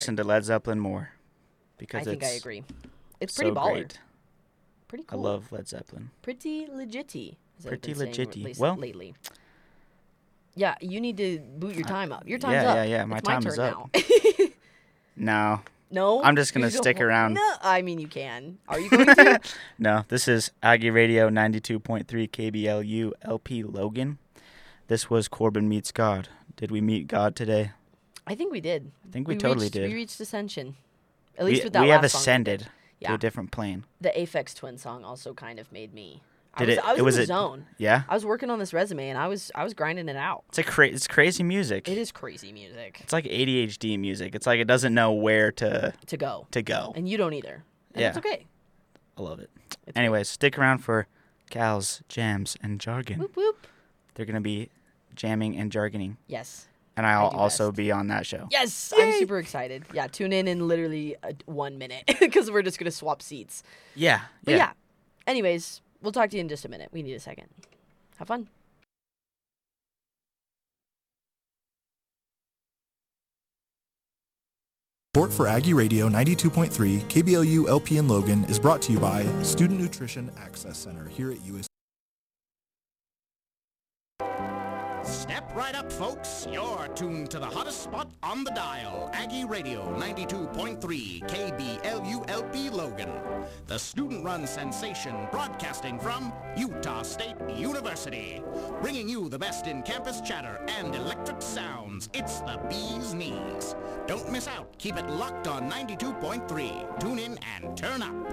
listen to Led Zeppelin more I because think I it's agree. It's so pretty baller. great. Pretty I cool. love Led Zeppelin. Pretty legit-y, as I've Pretty been saying legit-y. lately. Well- lately. Yeah, you need to boot your time up. Your time's Yeah, up. yeah, yeah. My It's time turn is up. now. No. No? I'm just gonna You don't stick wa- around. No, I mean, you can. Are you going to? No, this is Aggie Radio 92.3 KBLU LP Logan. This was Corbin Meets God. Did we meet God today? I think we did. I think we totally did. We reached ascension. At least with that we last have song we ascended did. to Yeah. a different plane. The Aphex Twin song also kind of made me. Did it? I was it was in the a, zone. Yeah. I was working on this resume and I was grinding it out. It's crazy music. It is crazy music It's like ADHD music. It's like it doesn't know where to to go. go. And you don't either. And Yeah. it's okay. I love it. It's Anyways, stick around for Gals, Jams, and Jargon. Whoop whoop. They're gonna be jamming and jargoning, Yes. and I'll do also best. be on that show. Yes, I'm super excited. Yeah, tune in literally 1 minute because we're just gonna swap seats. Yeah. But yeah. Anyways, we'll talk to you in just a minute. We need a second. Have fun. Support for Aggie Radio 92.3 KBLU LP in Logan is brought to you by Student Nutrition Access Center here at USC. Step right up, folks. You're tuned to the hottest spot on the dial, Aggie Radio 92.3 KBLU-LP Logan. The student-run sensation broadcasting from Utah State University. Bringing you the best in campus chatter and electric sounds. It's the bee's knees. Don't miss out. Keep it locked on 92.3. Tune in and turn up.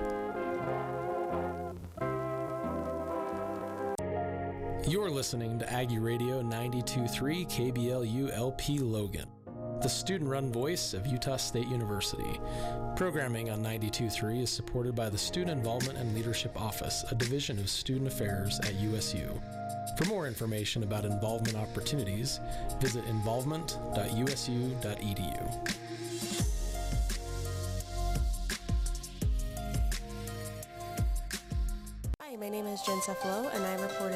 You're listening to Aggie Radio 92.3 KBLU LP Logan, the student-run voice of Utah State University. Programming on 92.3 is supported by the Student Involvement and Leadership Office, a division of Student Affairs at USU. For more information about involvement opportunities, visit involvement.usu.edu. Hi, my name is Jen Cefalo, and I reported